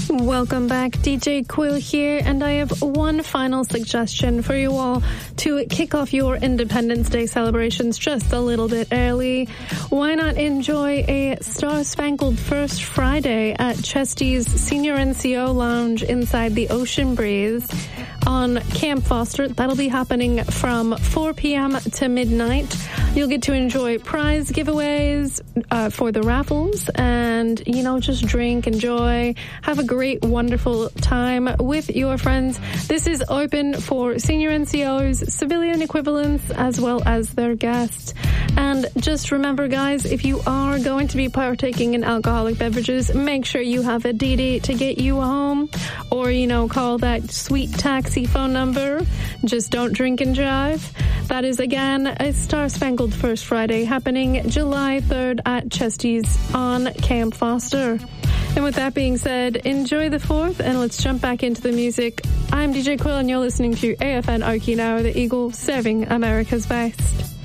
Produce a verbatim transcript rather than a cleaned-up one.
Welcome back, D J Quill here, and I have one final suggestion for you all to kick off your Independence Day celebrations just a little bit early. Why not enjoy a Star-Spangled First Friday at Chesty's Senior N C O Lounge inside the Ocean Breeze on Camp Foster. That'll be happening from four p.m. to midnight. You'll get to enjoy prize giveaways uh, for the raffles and, you know, just drink, enjoy, have a great, wonderful time with your friends. This is open for senior N C Os, civilian equivalents, as well as their guests. And just remember, guys, if you are going to be partaking in alcoholic beverages, make sure you have a D D to get you home, or, you know, call that sweet taxi phone number. Just don't drink and drive. That is, again, a Star-Spangled First Friday happening July third at Chesty's on Camp Foster. And with that being said, enjoy the fourth, and let's jump back into the music. I'm D J Quill, and you're listening to A F N Okinawa, the Eagle, serving America's best.